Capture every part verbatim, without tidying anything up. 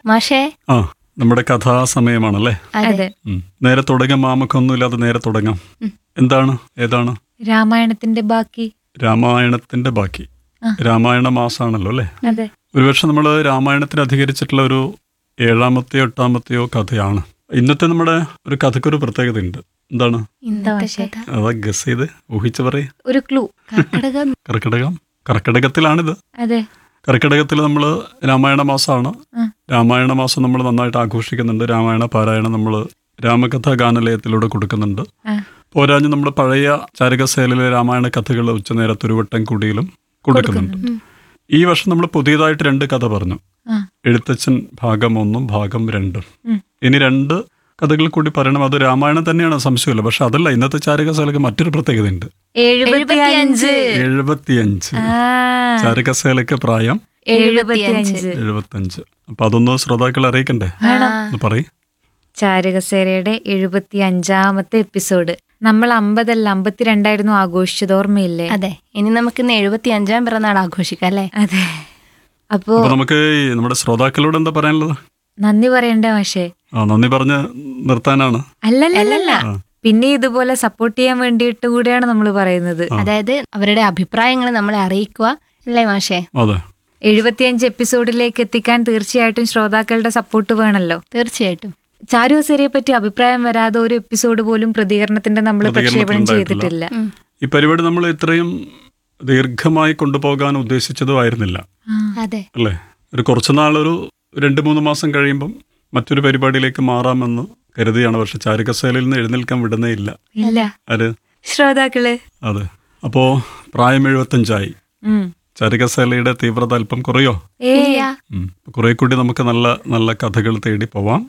മാഷേ, ആ നമ്മുടെ കഥാസമയമാണല്ലേ. അതെ. ഉം. നേരെ തുടങ്ങാം, മാമക്കൊന്നുമില്ലാതെ നേരെ തുടങ്ങാം. എന്താണ് ഏതാണ് രാമായണത്തിന്റെ ബാക്കി. രാമായണത്തിന്റെ ബാക്കി. ആ. രാമായണ മാസമാണല്ലോ അല്ലേ. അതെ. ഒരുപക്ഷെ നമ്മൾ രാമായണത്തിന് അധികരിച്ചിട്ടുള്ള ഒരു ഏഴാമത്തെയോ എട്ടാമത്തെയോ കഥയാണ്. ഇന്നത്തെ നമ്മുടെ ഒരു കഥക്കൊരു പ്രത്യേകത ഉണ്ട്. എന്താണ്? ഇന്നത്തെ മാഷേ? കഥ അതാ ഗസ് ചെയ്ത് ഊഹിച്ച് പറയ്. ഒരു ക്ലൂ. കർക്കിടകം. കർക്കിടകം. കർക്കിടകത്തിലാണിത്. അതെ. കർക്കിടകത്തിൽ നമ്മൾ രാമായണ മാസമാണ്. ആ. രാമായണ മാസം നമ്മൾ നന്നായിട്ട് ആഘോഷിക്കുന്നുണ്ട്. രാമായണ പാരായണം നമ്മൾ രാമകഥാ ഗാനലയത്തിലൂടെ കൊടുക്കുന്നുണ്ട്. ആ. പോരാഞ്ഞ് നമ്മൾ പഴയ ചാരകസേലിലെ രാമായണ കഥകൾ ഉച്ചനേരത്ത് ഒരു വട്ടം കൂടിയിലും കൊടുക്കുന്നുണ്ട്. ഈ വർഷം നമ്മൾ പുതിയതായിട്ട് രണ്ട് കഥ പറഞ്ഞു. ആ. എഴുത്തച്ഛൻ ഭാഗം ഒന്നും ഭാഗം രണ്ടും. ഉം. ഇനി രണ്ട് കഥകൾ കൂടി പറയണം. അത് രാമായണം തന്നെയാണ്, സംശയമില്ല. പക്ഷെ അതല്ല, ഇന്നത്തെ ചാരകസേലക്ക് മറ്റൊരു പ്രത്യേകതയുണ്ട്. എഴുപത്തിയഞ്ച്. എഴുപത്തിയഞ്ച്. ചാരകസേലക്ക് പ്രായം എഴുപത്തിയഞ്ച്. എഴുപത്തഞ്ച്. അപ്പൊ അതൊന്ന് ശ്രോതാക്കളെ അറിയിക്കണ്ടേ? ഒന്ന് പറയ്. ചാരകസേരയുടെ എഴുപത്തി അഞ്ചാമത്തെ എപ്പിസോഡ്. നമ്മൾ അമ്പതല്ല അമ്പത്തിരണ്ടായിരുന്നു ആഘോഷിച്ചത്, ഓർമ്മയില്ലേ? അതെ. ഇനി നമുക്ക് ഇന്ന് എഴുപത്തി അഞ്ചാം പിറന്നാൾ ആഘോഷിക്കാം അല്ലേ? അതെ. അപ്പോ അപ്പൊ നമുക്ക് ഈ നമ്മുടെ ശ്രോതാക്കളോട് എന്താ പറയാനുള്ളത്? നന്ദി പറയണ്ടേ മാഷേ? ആ, നന്ദി പറഞ്ഞ് നിർത്താനാണ്. അല്ലല്ല, പിന്നെ ഇതുപോലെ സപ്പോർട്ട് ചെയ്യാൻ വേണ്ടിയിട്ട് കൂടെയാണ് നമ്മൾ പറയുന്നത്. അതായത് അവരുടെ അഭിപ്രായങ്ങൾ നമ്മളെ അറിയിക്കുക അല്ലേ മാഷേ? അതെ. എഴുപത്തിയഞ്ച് എപ്പിസോഡിലേക്ക് എത്തിക്കാൻ തീർച്ചയായിട്ടും ശ്രോതാക്കളുടെ സപ്പോർട്ട് വേണമല്ലോ. തീർച്ചയായിട്ടും. ചാരുകസേരയെ പറ്റി അഭിപ്രായം വരാതെ ഒരു എപ്പിസോഡ് പോലും പ്രതികരണത്തിന്റെ നമ്മൾ പ്രക്ഷേപണം ചെയ്തിട്ടില്ല. ഈ പരിപാടി നമ്മൾ ഇത്രയും ദീർഘമായി കൊണ്ടുപോകാൻ ഉദ്ദേശിച്ചതുമായിരുന്നില്ല അതെ അല്ലേ. ഒരു കുറച്ചു നാളൊരു രണ്ട് മൂന്ന് മാസം കഴിയുമ്പം മറ്റൊരു പരിപാടിയിലേക്ക് മാറാമെന്ന് കരുതിയാണ്. പക്ഷെ ചാരുകസേലയിൽ നിന്ന് എഴുന്നേൽക്കാൻ വിടുന്നേ ഇല്ല. ഇല്ല ആര്? ശ്രോതാക്കള്. അതെ. അപ്പോ പ്രായം എഴുപത്തഞ്ചായി. ചാരുകസേലയുടെ തീവ്രത അല്പം കുറയോ? കുറെ കൂടി നമുക്ക് നല്ല നല്ല കഥകൾ തേടി പോവാം.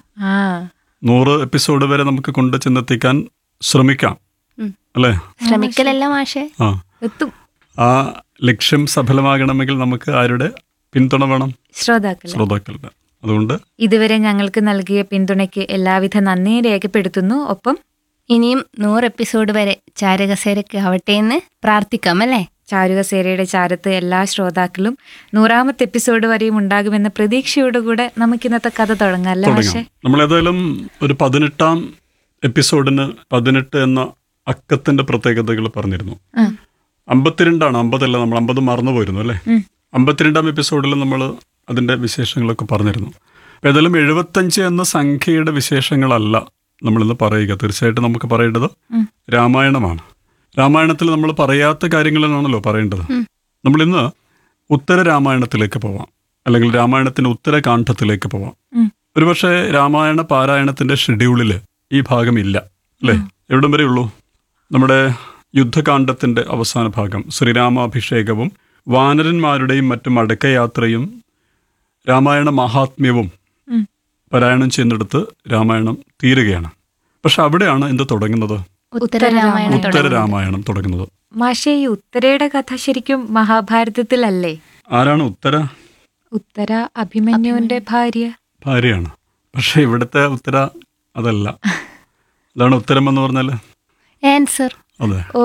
നൂറ് എപ്പിസോഡ് വരെ നമുക്ക് കൊണ്ട് ചെന്നെത്തിക്കാൻ ശ്രമിക്കാം അല്ലേ? ശ്രമിക്കലല്ല മാഷേ, ആ എത്തും. ആ ലക്ഷ്യം സഫലമാകണമെങ്കിൽ നമുക്ക് ആരുടെ പിന്തുണ വേണം? ശ്രോതാക്കൾ ശ്രോതാക്കളുടെ. അതുകൊണ്ട് ഇതുവരെ ഞങ്ങൾക്ക് നൽകിയ പിന്തുണയ്ക്ക് എല്ലാവിധ നന്ദിയും രേഖപ്പെടുത്തുന്നു. ഒപ്പം ഇനിയും നൂറ് എപ്പിസോഡ് വരെ ചാരകസേരക്ക് ആവട്ടെ എന്ന് പ്രാർത്ഥിക്കാം അല്ലേ? ചാരുകസേരയുടെ ചാരത്ത് എല്ലാ ശ്രോതാക്കളും നൂറാമത്തെ എപ്പിസോഡ് വരെയും ഉണ്ടാകുമെന്ന പ്രതീക്ഷയോടുകൂടെ നമുക്ക് ഇന്നത്തെ കഥ തുടങ്ങാം അല്ലേ പക്ഷേ? നമ്മളേതായാലും ഒരു പതിനെട്ടാം എപ്പിസോഡിന് പതിനെട്ട് എന്ന അക്കത്തിന്റെ പ്രത്യേകതകൾ പറഞ്ഞിരുന്നു. അമ്പത്തിരണ്ടാണ്, അമ്പതല്ല, നമ്മൾ അമ്പത് മറന്നു പോയിരുന്നു അല്ലേ. അമ്പത്തിരണ്ടാം എപ്പിസോഡിൽ നമ്മൾ അതിന്റെ വിശേഷങ്ങളൊക്കെ പറഞ്ഞിരുന്നു. അപ്പം ഏതായാലും എഴുപത്തഞ്ച് എന്ന സംഖ്യയുടെ വിശേഷങ്ങളല്ല നമ്മളിന്ന് പറയുക. തീർച്ചയായിട്ടും നമുക്ക് പറയേണ്ടത് രാമായണമാണ്. രാമായണത്തിൽ നമ്മൾ പറയാത്ത കാര്യങ്ങളാണല്ലോ പറയേണ്ടത്. നമ്മളിന്ന് ഉത്തര രാമായണത്തിലേക്ക് പോവാം, അല്ലെങ്കിൽ രാമായണത്തിന്റെ ഉത്തരകാണ്ഡത്തിലേക്ക് പോവാം. ഒരുപക്ഷെ രാമായണ പാരായണത്തിന്റെ ഷെഡ്യൂളിൽ ഈ ഭാഗം ഇല്ല അല്ലേ. എവിടം വരെ ഉള്ളൂ? നമ്മുടെ യുദ്ധകാണ്ഡത്തിന്റെ അവസാന ഭാഗം, ശ്രീരാമാഭിഷേകവും വാനരന്മാരുടെയും മറ്റും അടക്കയാത്രയും രാമായണ മഹാത്മ്യവും പാരായണം ചെയ്യുന്നിടത്ത് രാമായണം തീരുകയാണ്. പക്ഷെ അവിടെയാണ് എന്ത് തുടങ്ങുന്നത്? ഉത്തര രാമായണം തുടങ്ങുന്നത്. മാഷേ, ഈ ഉത്തരയുടെ കഥ ശരിക്കും മഹാഭാരതത്തിലല്ലേ? ആരാണ് ഉത്തര? ഉത്തര അഭിമന്യുവിന്റെ ഭാര്യ. ഭാര്യയാണ്. പക്ഷെ ഇവിടുത്തെ ഉത്തര അതല്ല. അതാണ് ഉത്തരം എന്ന് പറഞ്ഞാല് ആൻസർ. അതെ, ഓ,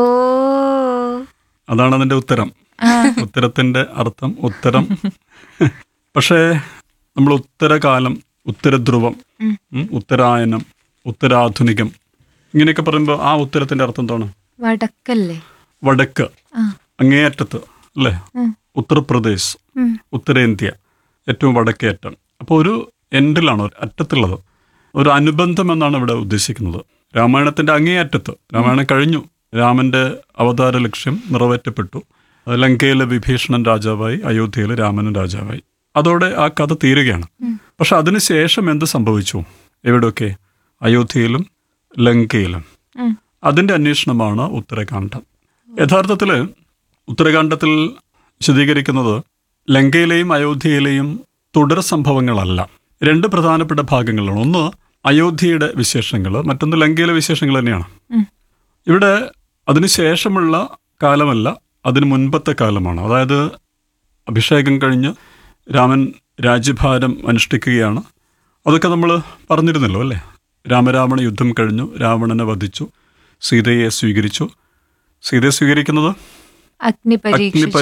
അതാണ് അതിന്റെ ഉത്തരം. ഉത്തരത്തിന്റെ അർത്ഥം ഉത്തരം. പക്ഷേ നമ്മൾ ഉത്തരകാലം, ഉത്തരധ്രുവം, ഉത്തരായനം, ഉത്തരാധുനികം ഇങ്ങനെയൊക്കെ പറയുമ്പോൾ ആ ഉത്തരത്തിന്റെ അർത്ഥം എന്താണ്? വടക്കല്ലേ? വടക്ക്, അങ്ങേയറ്റത്ത് അല്ലേ. ഉത്തർപ്രദേശ്, ഉത്തരേന്ത്യ, ഏറ്റവും വടക്കേ അറ്റം. അപ്പോൾ ഒരു എൻഡിലാണ്, ഒരു അറ്റത്തുള്ളത്. ഒരു അനുബന്ധം എന്നാണ് ഇവിടെ ഉദ്ദേശിക്കുന്നത്. രാമായണത്തിന്റെ അങ്ങേയറ്റത്ത്. രാമായണം കഴിഞ്ഞു, രാമന്റെ അവതാര ലക്ഷ്യം നിറവേറ്റപ്പെട്ടു. ലങ്കയിലെ വിഭീഷണൻ രാജാവായി, അയോധ്യയിലെ രാമനും രാജാവായി. അതോടെ ആ കഥ തീരുകയാണ്. പക്ഷെ അതിനുശേഷം എന്ത് സംഭവിച്ചു? എവിടെയൊക്കെ? അയോധ്യയിലും ലങ്കയിലും. അതിന്റെ അന്വേഷണമാണ് ഉത്തരകാണ്ഡം. യഥാർത്ഥത്തിൽ ഉത്തരകാണ്ഡത്തിൽ വിശദീകരിക്കുന്നത് ലങ്കയിലെയും അയോധ്യയിലെയും തുടർ സംഭവങ്ങളല്ല, രണ്ട് പ്രധാനപ്പെട്ട ഭാഗങ്ങളാണ്. ഒന്ന് അയോധ്യയുടെ വിശേഷങ്ങൾ, മറ്റൊന്ന് ലങ്കയിലെ വിശേഷങ്ങൾ തന്നെയാണ്. ഇവിടെ അതിനുശേഷമുള്ള കാലമല്ല, അതിന് മുൻപത്തെ കാലമാണ്. അതായത് അഭിഷേകം കഴിഞ്ഞ് രാമൻ രാജ്യഭാരം അനുഷ്ഠിക്കുകയാണ്. അതൊക്കെ നമ്മൾ പറഞ്ഞിരുന്നല്ലോ അല്ലേ. രാമരാവണ യുദ്ധം കഴിഞ്ഞു, രാവണനെ വധിച്ചു, സീതയെ സ്വീകരിച്ചു. സീതയെ സ്വീകരിക്കുന്നത് അഗ്നി പരീക്ഷ